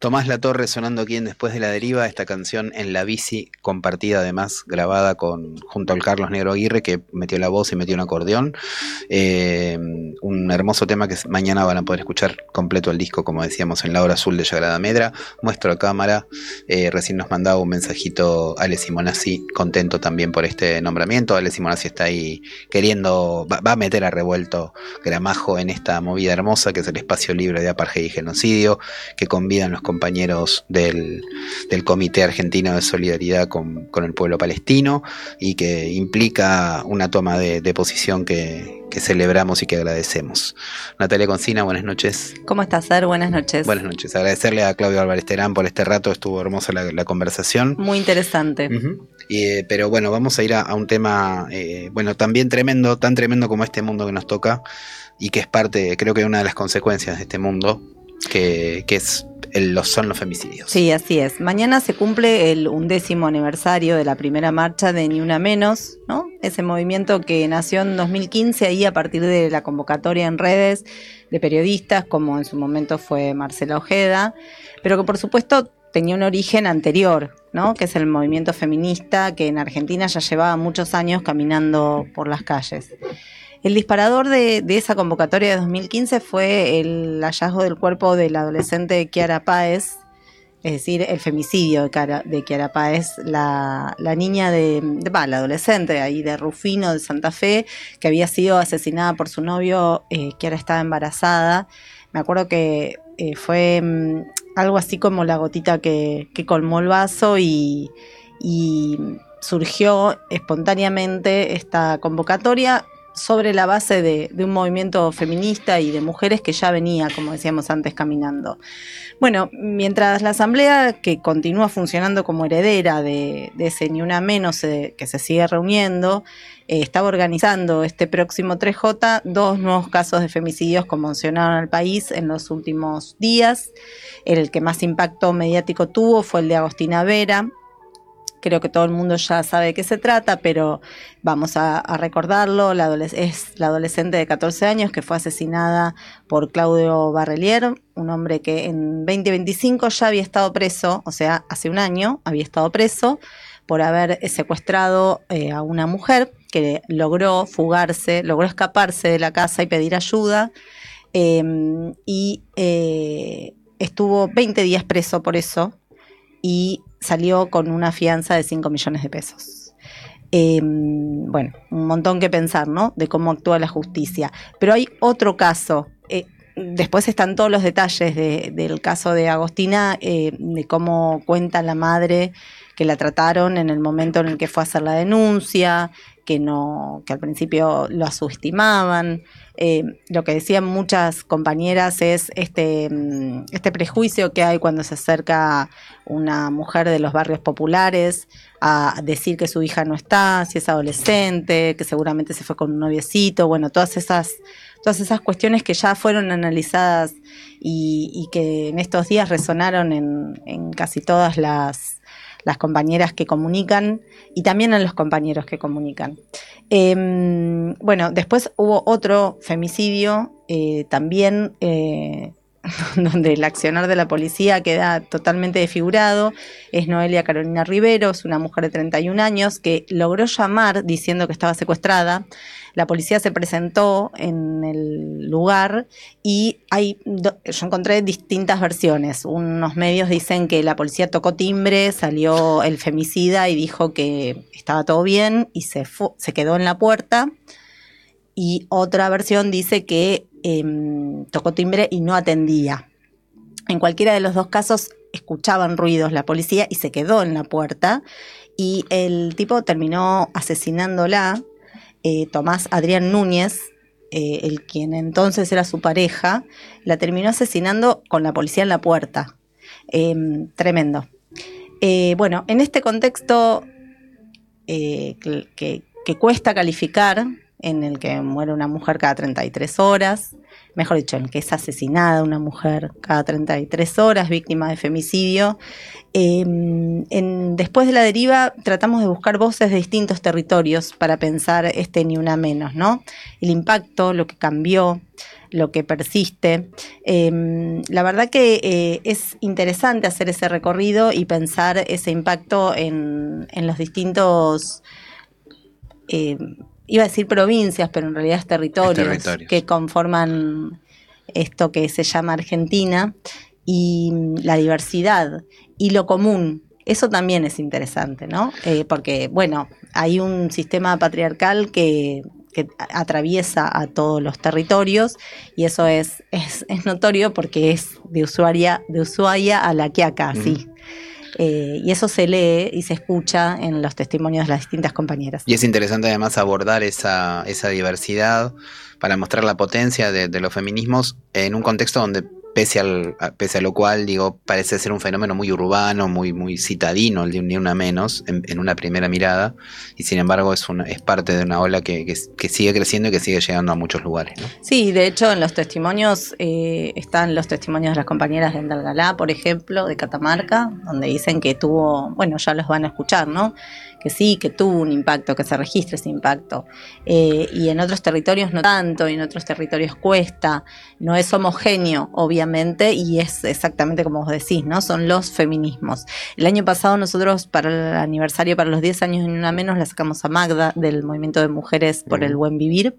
Tomás Latorre sonando aquí en Después de la Deriva, esta canción En la bici, compartida además, grabada junto al Carlos Negro Aguirre, que metió la voz y metió un acordeón. Un hermoso tema que mañana van a poder escuchar completo el disco, como decíamos, en la hora azul de Yagrada Medra. Muestro a cámara, recién nos mandaba un mensajito Ale Simonazzi, contento también por este nombramiento. Ale Simonazzi está ahí queriendo, va a meter a revuelto Gramajo en esta movida hermosa que es el espacio libre de apartheid y genocidio, que convidan los compañeros del Comité Argentino de Solidaridad con el pueblo palestino y que implica una toma de posición que celebramos y que agradecemos. Natalia Concina, buenas noches. ¿Cómo estás, Ser? Buenas noches. Buenas noches. Agradecerle a Claudio Álvarez Terán por este rato, estuvo hermosa la conversación. Muy interesante. Pero bueno, vamos a ir a un tema, también tremendo, tan tremendo como este mundo que nos toca y que es parte, creo que una de las consecuencias de este mundo, que son los femicidios. Sí, así es. Mañana se cumple el 11º aniversario de la primera marcha de Ni Una Menos, ¿no? Ese movimiento que nació en 2015 ahí a partir de la convocatoria en redes de periodistas, como en su momento fue Marcela Ojeda, pero que por supuesto tenía un origen anterior, ¿no? Que es el movimiento feminista que en Argentina ya llevaba muchos años caminando por las calles. El disparador de esa convocatoria de 2015 fue el hallazgo del cuerpo de la adolescente Kiara Páez, es decir, el femicidio de Kiara Páez, la niña la adolescente ahí de Rufino, de Santa Fe, que había sido asesinada por su novio. Kiara estaba embarazada. Me acuerdo que fue algo así como la gotita que colmó el vaso y surgió espontáneamente esta convocatoria sobre la base de un movimiento feminista y de mujeres que ya venía, como decíamos antes, caminando. Bueno, mientras la Asamblea, que continúa funcionando como heredera de ese Ni Una Menos, que se sigue reuniendo, estaba organizando este próximo 3J 2 nuevos casos de femicidios conmocionaron al país en los últimos días. El que más impacto mediático tuvo fue el de Agostina Vera. Creo que todo el mundo ya sabe de qué se trata, pero vamos a recordarlo. Es la adolescente de 14 años que fue asesinada por Claudio Barrelier, un hombre que en 2025 ya había estado preso, o sea, hace un año había estado preso por haber secuestrado a una mujer que logró escaparse de la casa y pedir ayuda, estuvo 20 días preso por eso y salió con una fianza de 5 millones de pesos. Un montón que pensar, ¿no? De cómo actúa la justicia. Pero hay otro caso. Después están todos los detalles del caso de Agostina, de cómo cuenta la madre que la trataron en el momento en el que fue a hacer la denuncia, que al principio lo subestimaban. Lo que decían muchas compañeras es este prejuicio que hay cuando se acerca una mujer de los barrios populares a decir que su hija no está, si es adolescente, que seguramente se fue con un noviecito. Bueno, todas esas cuestiones que ya fueron analizadas y que en estos días resonaron en casi todas las compañeras que comunican y también en los compañeros que comunican. Después hubo otro femicidio también donde el accionar de la policía queda totalmente desfigurado. Es Noelia Carolina Rivero, es una mujer de 31 años que logró llamar diciendo que estaba secuestrada. La policía se presentó en el lugar y yo encontré distintas versiones. Unos medios dicen que la policía tocó timbre, salió el femicida y dijo que estaba todo bien y se quedó en la puerta. Y otra versión dice que tocó timbre y no atendía. En cualquiera de los dos casos escuchaban ruidos la policía y se quedó en la puerta. Y el tipo terminó asesinándola. Tomás Adrián Núñez, quien entonces era su pareja, la terminó asesinando con la policía en la puerta. Tremendo. En este contexto que cuesta calificar, en el que muere una mujer cada 33 horas, mejor dicho, en el que es asesinada una mujer cada 33 horas, víctima de femicidio. Después de la deriva tratamos de buscar voces de distintos territorios para pensar Ni Una Menos, ¿no? El impacto, lo que cambió, lo que persiste. La verdad que es interesante hacer ese recorrido y pensar ese impacto en los distintos, iba a decir provincias, pero en realidad es territorios que conforman esto que se llama Argentina, y la diversidad y lo común. Eso también es interesante, ¿no? Porque, bueno, hay un sistema patriarcal que atraviesa a todos los territorios, y eso es notorio porque es de Ushuaia a La Quiaca, sí. Y eso se lee y se escucha en los testimonios de las distintas compañeras. Y es interesante además abordar esa diversidad para mostrar la potencia de los feminismos en un contexto donde pese a lo cual, digo, parece ser un fenómeno muy urbano, muy citadino, el de Ni Una Menos, en una primera mirada, y sin embargo es parte de una ola que sigue creciendo y que sigue llegando a muchos lugares, ¿no? Sí, de hecho en los testimonios están los testimonios de las compañeras de Andalgalá, por ejemplo, de Catamarca, donde dicen que tuvo, bueno, ya los van a escuchar, ¿no? Que sí, que tuvo un impacto, que se registra ese impacto. Y en otros territorios no tanto, y en otros territorios cuesta. No es homogéneo, obviamente, y es exactamente como vos decís, ¿no? Son los feminismos. El año pasado nosotros, para el aniversario, para los 10 años Ni Una Menos, la sacamos a Magda, del Movimiento de Mujeres por el Buen Vivir.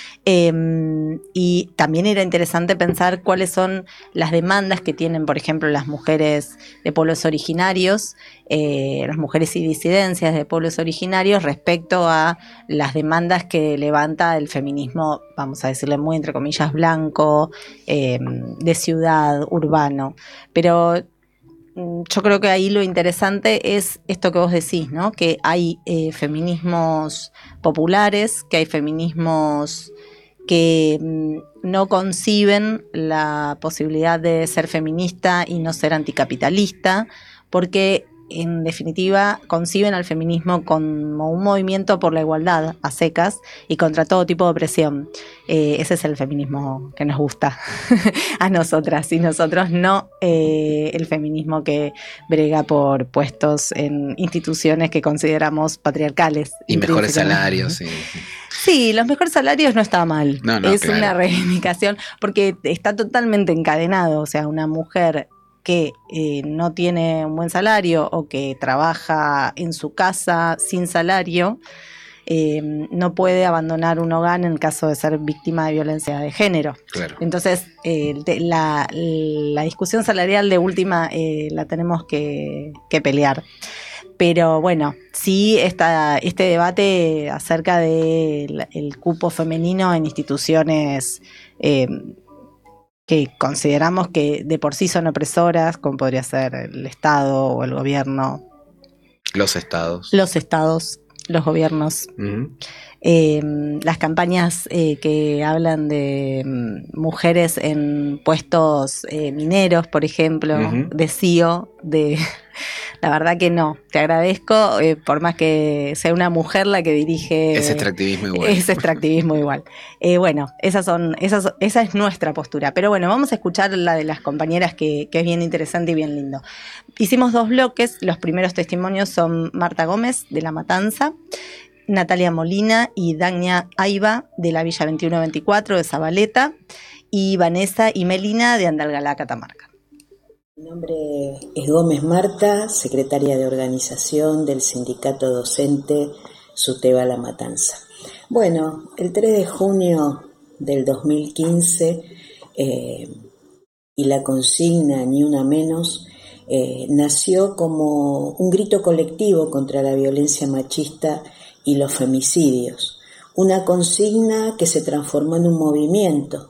Y también era interesante pensar cuáles son las demandas que tienen, por ejemplo, las mujeres de pueblos originarios, las mujeres y disidencias de pueblos originarios respecto a las demandas que levanta el feminismo, vamos a decirle muy entre comillas, blanco, de ciudad, urbano. Pero yo creo que ahí lo interesante es esto que vos decís, ¿no? Que hay feminismos populares, que hay feminismos que no conciben la posibilidad de ser feminista y no ser anticapitalista, porque en definitiva conciben al feminismo como un movimiento por la igualdad a secas y contra todo tipo de opresión. Ese es el feminismo que nos gusta a nosotras y nosotros, no el feminismo que brega por puestos en instituciones que consideramos patriarcales. Y mejores salarios, sí. Sí, los mejores salarios no está mal. No, es claro. Una reivindicación, porque está totalmente encadenado. O sea, una mujer que no tiene un buen salario o que trabaja en su casa sin salario, no puede abandonar un hogar en el caso de ser víctima de violencia de género. Claro. Entonces, la discusión salarial de última la tenemos que pelear. Pero bueno, sí este debate acerca del cupo femenino en instituciones que consideramos que de por sí son opresoras, como podría ser el Estado o el gobierno. Los estados. Los gobiernos. Uh-huh. Las campañas que hablan de mujeres en puestos mineros, por ejemplo, uh-huh, de CEO, la verdad que no. Te agradezco, por más que sea una mujer la que dirige. Es extractivismo igual. Es extractivismo igual. Bueno, esa es nuestra postura. Pero bueno, vamos a escuchar la de las compañeras que es bien interesante y bien lindo. Hicimos 2 bloques. Los primeros testimonios son Marta Gómez, de La Matanza, Natalia Molina y Dagnia Aiba, de la Villa 2124 de Zabaleta, y Vanessa y Melina, de Andalgalá, Catamarca. Mi nombre es Gómez Marta, secretaria de organización del sindicato docente SUTEBA La Matanza. Bueno, el 3 de junio del 2015 y la consigna Ni Una Menos nació como un grito colectivo contra la violencia machista y los femicidios. Una consigna que se transformó en un movimiento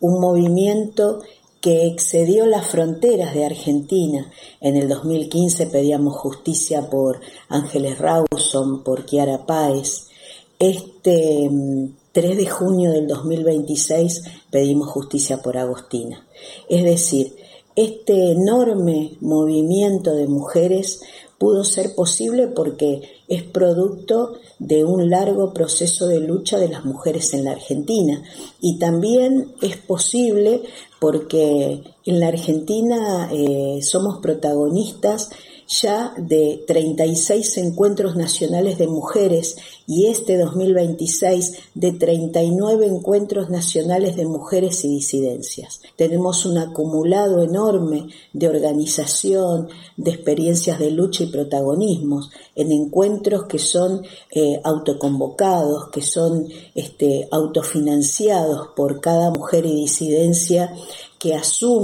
que excedió las fronteras de Argentina. En el 2015 pedíamos justicia por Ángeles Rawson, por Kiara Páez. Este 3 de junio del 2026 pedimos justicia por Agostina. Es decir, Este enorme movimiento de mujeres pudo ser posible porque es producto de un largo proceso de lucha de las mujeres en la Argentina, y también es posible porque en la Argentina somos protagonistas ya de 36 encuentros nacionales de mujeres, y este 2026 de 39 encuentros nacionales de mujeres y disidencias. Tenemos un acumulado enorme de organización, de experiencias de lucha y protagonismos en encuentros que son autoconvocados, que son autofinanciados por cada mujer y disidencia que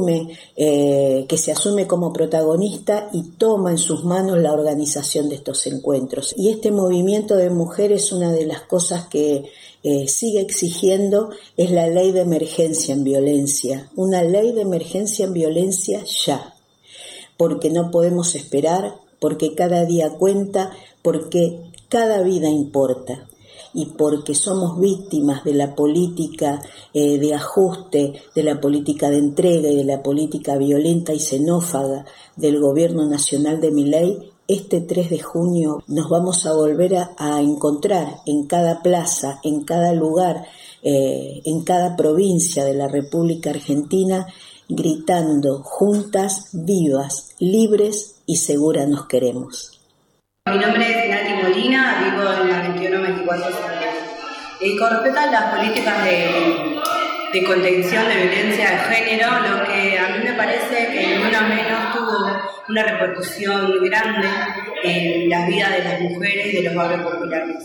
se asume como protagonista y toma en sus manos la organización de estos encuentros. Y este movimiento de mujeres, una de las cosas que sigue exigiendo es la ley de emergencia en violencia, una ley de emergencia en violencia ya, porque no podemos esperar, porque cada día cuenta, porque cada vida importa, y porque somos víctimas de la política de ajuste, de la política de entrega y de la política violenta y xenófaga del gobierno nacional de Milei. Este 3 de junio nos vamos a volver a encontrar en cada plaza, en cada lugar, en cada provincia de la República Argentina, gritando juntas, vivas, libres y seguras nos queremos. Mi nombre es Nati Molina, vivo en la 2124 Con respecto a las políticas de contención de violencia de género, lo que a mí me parece que Ni Una Menos tuvo una repercusión grande en la vida de las mujeres de los barrios populares.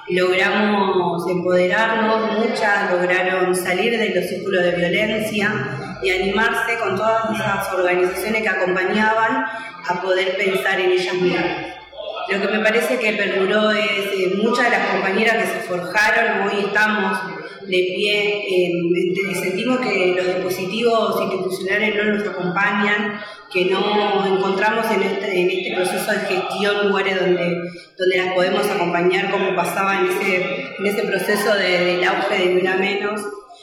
Logramos empoderarnos, muchas lograron salir de los círculos de violencia y animarse con todas esas organizaciones que acompañaban a poder pensar en ellas mismas. Lo que me parece que perduró es muchas de las compañeras que se forjaron, hoy estamos de pie, sentimos que los dispositivos institucionales no nos acompañan, que no encontramos en este proceso de gestión lugares donde las podemos acompañar, como pasaba en ese proceso del auge de Ni Una Menos.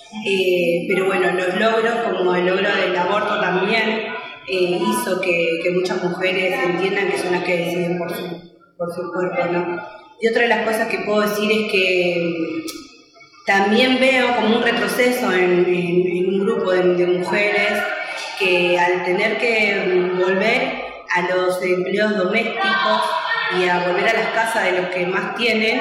Pero bueno, los logros, como el logro del aborto también, hizo que muchas mujeres entiendan que son las que deciden por su cuerpo, ¿no? Y otra de las cosas que puedo decir es que también veo como un retroceso en un grupo de mujeres que al tener que volver a los empleos domésticos y a volver a las casas de los que más tienen,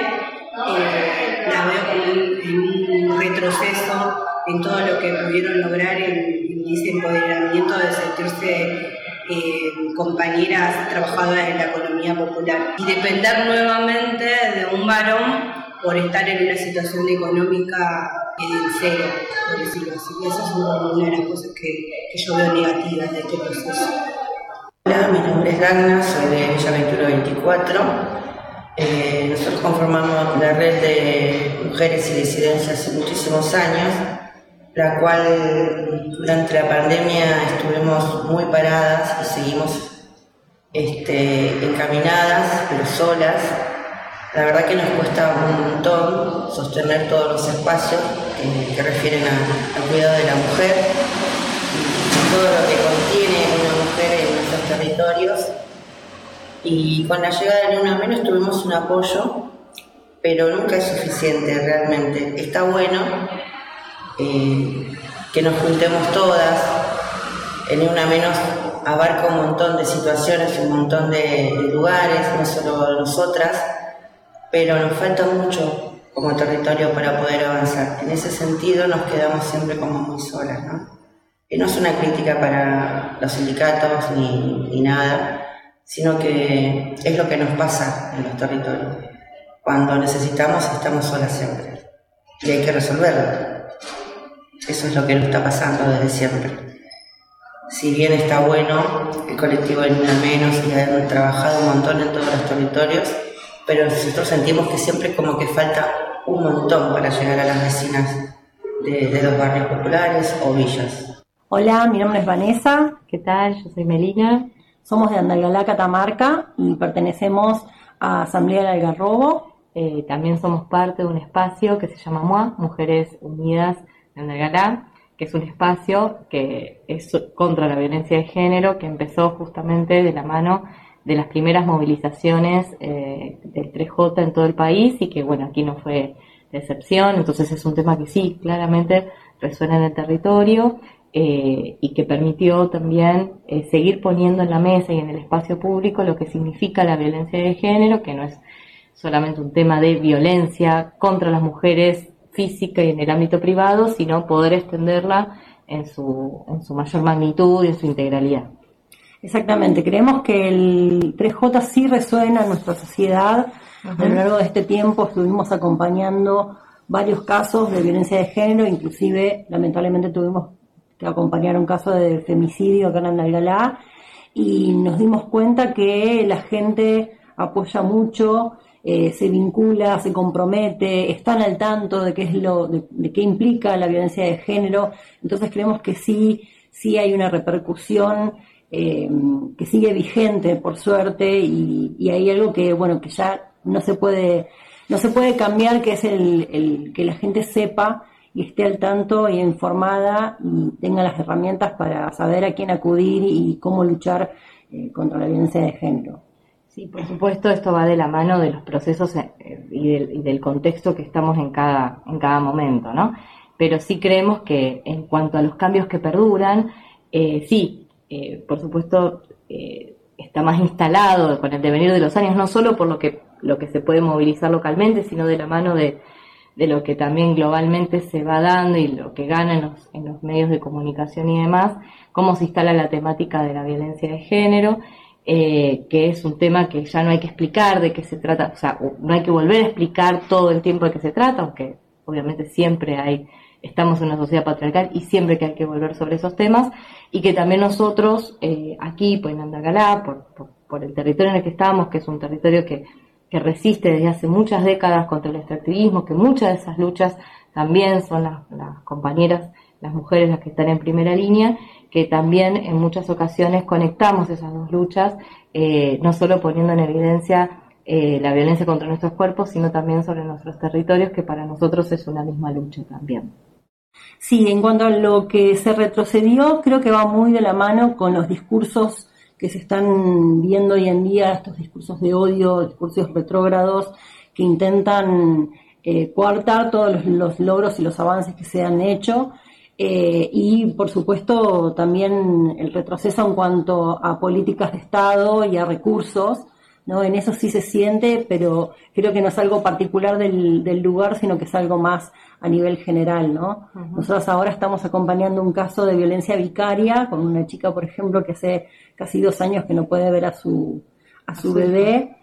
las veo como en un retroceso en todo lo que pudieron lograr en ese empoderamiento de sentirse compañeras trabajadoras en la economía popular y depender nuevamente de un varón por estar en una situación económica cero, por decirlo así. Esa es una de las cosas que yo veo negativas de este proceso. Hola, mi nombre es Dagna, soy de Villa 2124. Nosotros conformamos la red de mujeres y disidencias hace muchísimos años, la cual durante la pandemia estuvimos muy paradas y seguimos encaminadas, pero solas. La verdad que nos cuesta un montón sostener todos los espacios que refieren al cuidado de la mujer y todo lo que contiene una mujer en nuestros territorios. Y con la llegada de Ni Una Menos tuvimos un apoyo, pero nunca es suficiente realmente. Está bueno que nos juntemos todas. En Ni Una Menos abarca un montón de situaciones, un montón de lugares, no solo nosotras, pero nos falta mucho como territorio para poder avanzar. En ese sentido nos quedamos siempre como muy solas, ¿no? Y no es una crítica para los sindicatos ni nada, sino que es lo que nos pasa en los territorios. Cuando necesitamos, estamos solas siempre. Y hay que resolverlo. Eso es lo que nos está pasando desde siempre. Si bien está bueno el colectivo de Ni Una Menos y han trabajado un montón en todos los territorios, pero nosotros sentimos que siempre como que falta un montón para llegar a las vecinas de los barrios populares o villas. Hola, mi nombre es Vanessa. ¿Qué tal? Yo soy Melina. Somos de Andalgalá, Catamarca, y pertenecemos a Asamblea del Algarrobo. También somos parte de un espacio que se llama MUA, Mujeres Unidas de Andalgalá, que es un espacio que es contra la violencia de género, que empezó justamente de la mano de las primeras movilizaciones del 3J en todo el país, y que bueno, aquí no fue de excepción. Entonces es un tema que sí, claramente resuena en el territorio, y que permitió también seguir poniendo en la mesa y en el espacio público lo que significa la violencia de género, que no es solamente un tema de violencia contra las mujeres física y en el ámbito privado, sino poder extenderla en su mayor magnitud y en su integralidad. Exactamente, creemos que el 3J sí resuena en nuestra sociedad. A lo largo de este tiempo estuvimos acompañando varios casos de violencia de género, inclusive lamentablemente tuvimos que acompañar un caso de femicidio acá en Andalgalá, y nos dimos cuenta que la gente apoya mucho, se vincula, se compromete, están al tanto de qué es de qué implica la violencia de género. Entonces creemos que sí hay una repercusión que sigue vigente, por suerte, y hay algo que ya no se puede cambiar, que es el que la gente sepa y esté al tanto y informada y tenga las herramientas para saber a quién acudir y cómo luchar contra la violencia de género. Sí, por supuesto, esto va de la mano de los procesos y del contexto que estamos en cada momento, ¿no? Pero sí creemos que en cuanto a los cambios que perduran, por supuesto, está más instalado con el devenir de los años, no solo por lo que se puede movilizar localmente, sino de la mano de lo que también globalmente se va dando y lo que gana en los medios de comunicación y demás, cómo se instala la temática de la violencia de género, que es un tema que ya no hay que explicar de qué se trata, o sea, no hay que volver a explicar todo el tiempo de qué se trata, aunque obviamente siempre estamos en una sociedad patriarcal y siempre que hay que volver sobre esos temas, y que también nosotros aquí, pues en Andalgalá, por el territorio en el que estamos, que es un territorio que resiste desde hace muchas décadas contra el extractivismo, que muchas de esas luchas también son las compañeras, las mujeres las que están en primera línea, que también en muchas ocasiones conectamos esas dos luchas, no solo poniendo en evidencia la violencia contra nuestros cuerpos, sino también sobre nuestros territorios, que para nosotros es una misma lucha también. Sí, en cuanto a lo que se retrocedió, creo que va muy de la mano con los discursos que se están viendo hoy en día, estos discursos de odio, discursos retrógrados, que intentan coartar todos los logros y los avances que se han hecho, y por supuesto también el retroceso en cuanto a políticas de Estado y a recursos, ¿no? En eso sí se siente, pero creo que no es algo particular del lugar, sino que es algo más a nivel general, ¿no? Uh-huh. Nosotros ahora estamos acompañando un caso de violencia vicaria con una chica, por ejemplo, que hace casi 2 años que no puede ver a su bebé,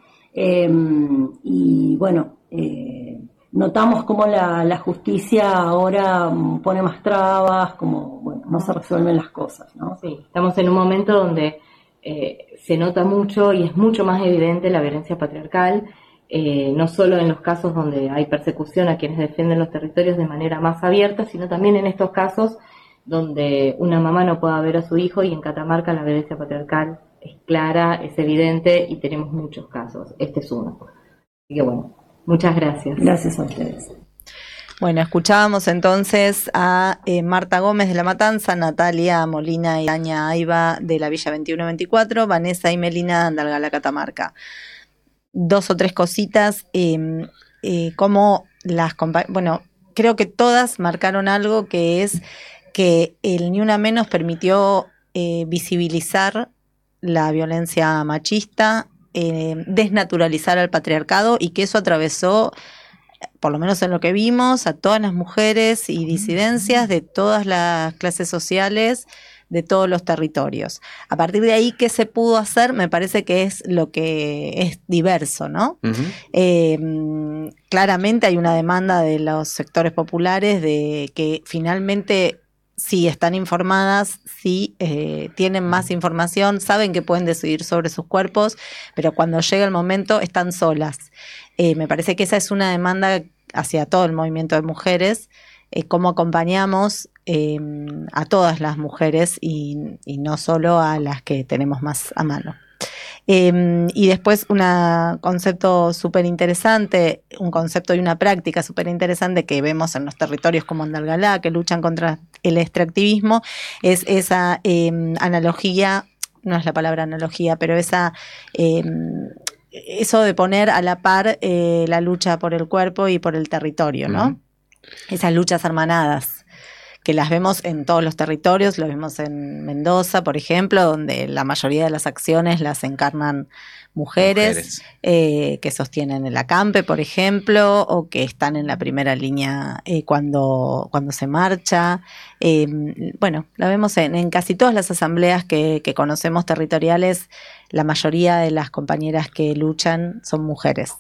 y bueno, notamos cómo la justicia ahora pone más trabas, como bueno, no se resuelven las cosas, ¿no? Sí, estamos en un momento donde se nota mucho y es mucho más evidente la violencia patriarcal, no solo en los casos donde hay persecución a quienes defienden los territorios de manera más abierta, sino también en estos casos donde una mamá no pueda ver a su hijo, y en Catamarca la violencia patriarcal es clara, es evidente, y tenemos muchos casos. Este es uno. Así que bueno, muchas gracias. Gracias a ustedes. Bueno, escuchábamos entonces a Marta Gómez de La Matanza, Natalia Molina y Aña Aiba de la Villa 2124, Vanessa y Melina de Andalgalá, Catamarca. 2 o 3 cositas, como creo que todas marcaron algo, que es que el Ni Una Menos permitió visibilizar la violencia machista, desnaturalizar al patriarcado, y que eso atravesó, por lo menos en lo que vimos, a todas las mujeres y disidencias de todas las clases sociales, de todos los territorios. A partir de ahí, ¿qué se pudo hacer? Me parece que es lo que es diverso, ¿no? Uh-huh. Claramente hay una demanda de los sectores populares de que finalmente sí están informadas, sí tienen más información, saben que pueden decidir sobre sus cuerpos, pero cuando llega el momento están solas. Me parece que esa es una demanda hacia todo el movimiento de mujeres, cómo acompañamos a todas las mujeres y no solo a las que tenemos más a mano. Y después un concepto súper interesante, un concepto y una práctica súper interesante que vemos en los territorios como Andalgalá, que luchan contra el extractivismo, es esa analogía, no es la palabra analogía, pero esa... eso de poner a la par la lucha por el cuerpo y por el territorio, ¿no? Esas luchas hermanadas, que las vemos en todos los territorios, lo vemos en Mendoza, por ejemplo, donde la mayoría de las acciones las encarnan mujeres. Que sostienen el acampe, por ejemplo, o que están en la primera línea cuando se marcha. Bueno, la vemos en casi todas las asambleas que conocemos territoriales. La mayoría de las compañeras que luchan son mujeres.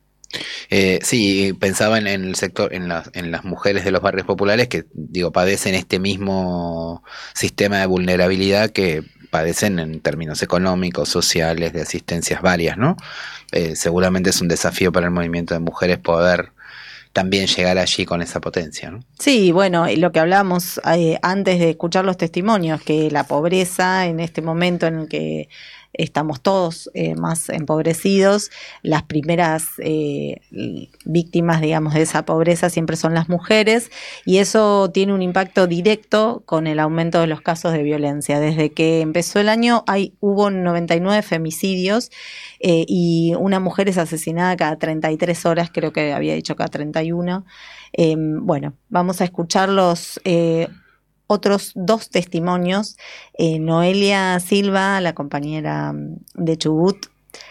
Sí, pensaba en el sector, en las mujeres de los barrios populares que, digo, padecen este mismo sistema de vulnerabilidad que padecen en términos económicos, sociales, de asistencias varias, ¿no? Seguramente es un desafío para el movimiento de mujeres poder también llegar allí con esa potencia, ¿no? Sí, bueno, y lo que hablábamos antes de escuchar los testimonios, que la pobreza en este momento en el que estamos todos más empobrecidos, las primeras víctimas, digamos, de esa pobreza siempre son las mujeres, y eso tiene un impacto directo con el aumento de los casos de violencia. Desde que empezó el año hubo 99 femicidios y una mujer es asesinada cada 33 horas, creo que había dicho cada 31. Bueno, vamos a escuchar los otros dos testimonios. Noelia Silva, la compañera de Chubut,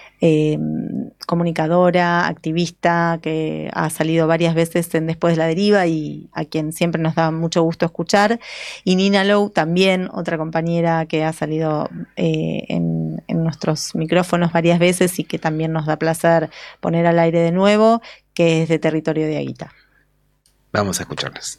comunicadora, activista, que ha salido varias veces en Después de la Deriva y a quien siempre nos da mucho gusto escuchar, y Nina Lowe, también otra compañera que ha salido en nuestros micrófonos varias veces y que también nos da placer poner al aire de nuevo, que es de Territorio de Aguita. Vamos a escucharlas.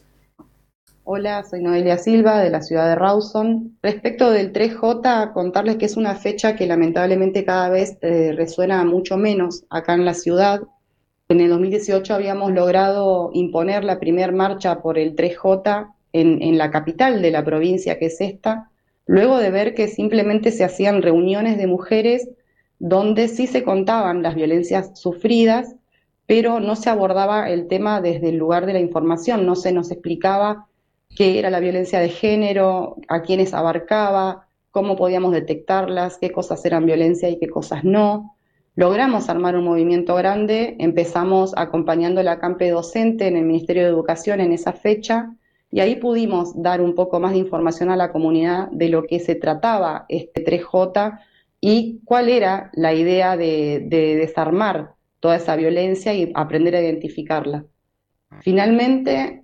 Hola, soy Noelia Silva de la ciudad de Rawson. Respecto del 3J, contarles que es una fecha que lamentablemente cada vez resuena mucho menos acá en la ciudad. En el 2018 habíamos logrado imponer la primer marcha por el 3J en la capital de la provincia, que es esta, luego de ver que simplemente se hacían reuniones de mujeres donde sí se contaban las violencias sufridas, pero no se abordaba el tema desde el lugar de la información, no se nos explicaba qué era la violencia de género, a quiénes abarcaba, cómo podíamos detectarlas, qué cosas eran violencia y qué cosas no. Logramos armar un movimiento grande, empezamos acompañando el acampe docente en el Ministerio de Educación en esa fecha, y ahí pudimos dar un poco más de información a la comunidad de lo que se trataba este 3J y cuál era la idea de desarmar toda esa violencia y aprender a identificarla. Finalmente,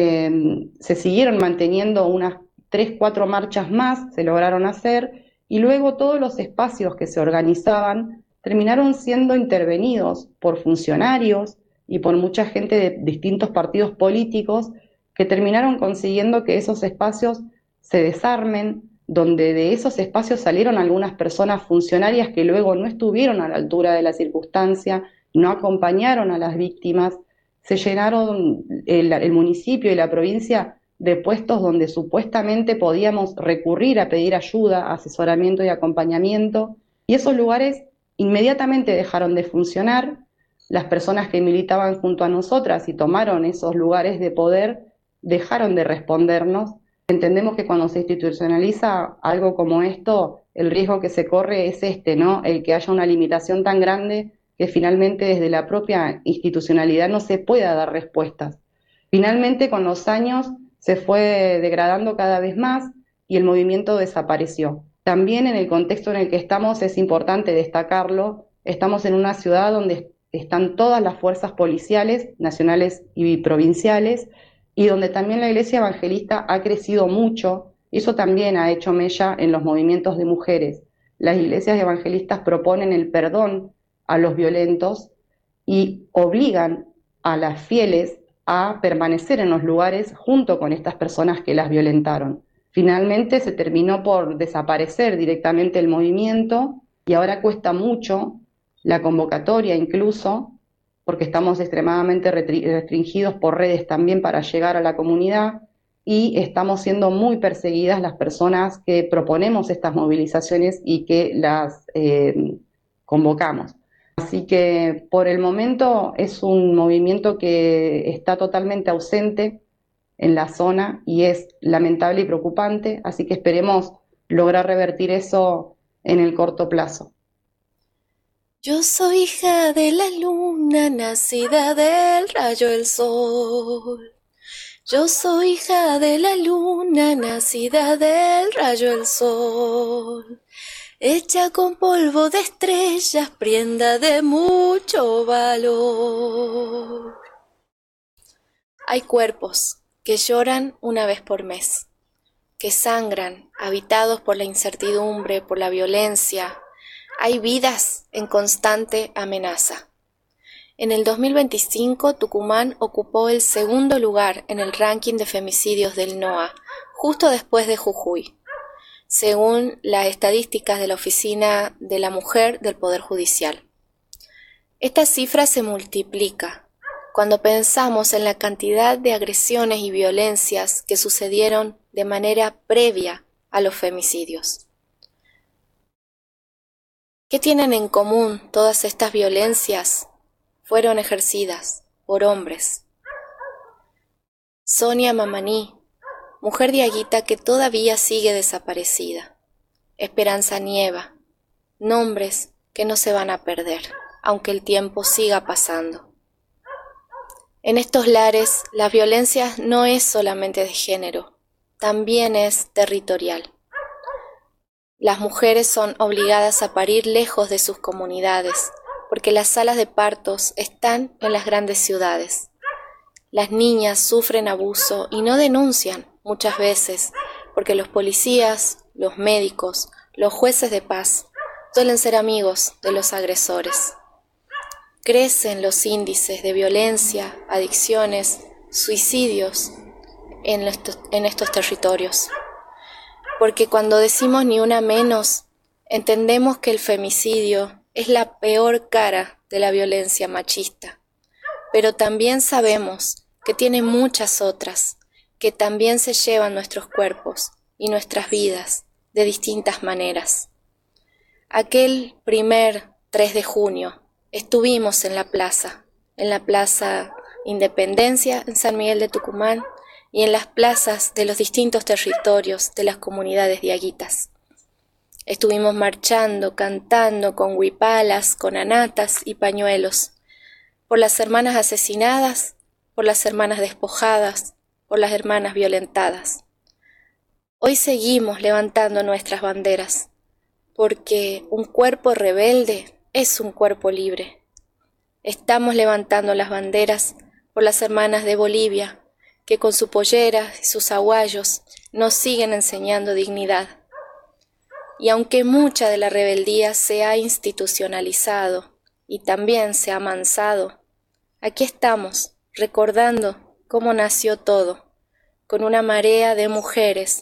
se siguieron manteniendo unas 3-4 marchas más, se lograron hacer, y luego todos los espacios que se organizaban terminaron siendo intervenidos por funcionarios y por mucha gente de distintos partidos políticos que terminaron consiguiendo que esos espacios se desarmen, donde de esos espacios salieron algunas personas funcionarias que luego no estuvieron a la altura de la circunstancia, no acompañaron a las víctimas. Se llenaron el municipio y la provincia de puestos donde supuestamente podíamos recurrir a pedir ayuda, asesoramiento y acompañamiento, y esos lugares inmediatamente dejaron de funcionar. Las personas que militaban junto a nosotras y tomaron esos lugares de poder dejaron de respondernos. Entendemos que cuando se institucionaliza algo como esto, el riesgo que se corre es ¿no? El que haya una limitación tan grande que finalmente desde la propia institucionalidad no se pueda dar respuestas. Finalmente, con los años, se fue degradando cada vez más y el movimiento desapareció. También en el contexto en el que estamos es importante destacarlo, estamos en una ciudad donde están todas las fuerzas policiales, nacionales y provinciales, y donde también la Iglesia Evangelista ha crecido mucho. Eso también ha hecho mella en los movimientos de mujeres. Las iglesias evangelistas proponen el perdón a los violentos y obligan a las fieles a permanecer en los lugares junto con estas personas que las violentaron. Finalmente se terminó por desaparecer directamente el movimiento y ahora cuesta mucho la convocatoria incluso, porque estamos extremadamente restringidos por redes también para llegar a la comunidad y estamos siendo muy perseguidas las personas que proponemos estas movilizaciones y que las convocamos. Así que por el momento es un movimiento que está totalmente ausente en la zona y es lamentable y preocupante, así que esperemos lograr revertir eso en el corto plazo. Yo soy hija de la luna, nacida del rayo del sol. Yo soy hija de la luna, nacida del rayo del sol. Hecha con polvo de estrellas, prenda de mucho valor. Hay cuerpos que lloran una vez por mes, que sangran, habitados por la incertidumbre, por la violencia. Hay vidas en constante amenaza. En el 2025, Tucumán ocupó el segundo lugar en el ranking de femicidios del NOA, justo después de Jujuy, según las estadísticas de la Oficina de la Mujer del Poder Judicial. Esta cifra se multiplica cuando pensamos en la cantidad de agresiones y violencias que sucedieron de manera previa a los femicidios. ¿Qué tienen en común todas estas violencias? Fueron ejercidas por hombres. Sonia Mamaní, mujer diaguita que todavía sigue desaparecida. Esperanza Nieva, nombres que no se van a perder, aunque el tiempo siga pasando. En estos lares, la violencia no es solamente de género, también es territorial. Las mujeres son obligadas a parir lejos de sus comunidades, porque las salas de partos están en las grandes ciudades. Las niñas sufren abuso y no denuncian muchas veces, porque los policías, los médicos, los jueces de paz suelen ser amigos de los agresores. Crecen los índices de violencia, adicciones, suicidios en estos territorios. Porque cuando decimos ni una menos, entendemos que el femicidio es la peor cara de la violencia machista, pero también sabemos que tiene muchas otras, que también se llevan nuestros cuerpos y nuestras vidas de distintas maneras. Aquel primer 3 de junio estuvimos en la Plaza Independencia en San Miguel de Tucumán y en las plazas de los distintos territorios de las comunidades diaguitas. Estuvimos marchando, cantando con huipalas, con anatas y pañuelos, por las hermanas asesinadas, por las hermanas despojadas, por las hermanas violentadas. Hoy seguimos levantando nuestras banderas, porque un cuerpo rebelde es un cuerpo libre. Estamos levantando las banderas por las hermanas de Bolivia, que con su pollera y sus aguayos nos siguen enseñando dignidad. Y aunque mucha de la rebeldía se ha institucionalizado y también se ha amansado, aquí estamos recordando cómo nació todo, con una marea de mujeres